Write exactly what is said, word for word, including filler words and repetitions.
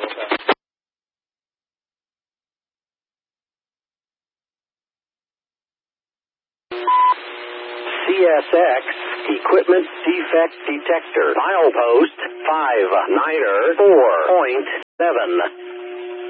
C S X Equipment Defect Detector. Milepost five niner four point seven.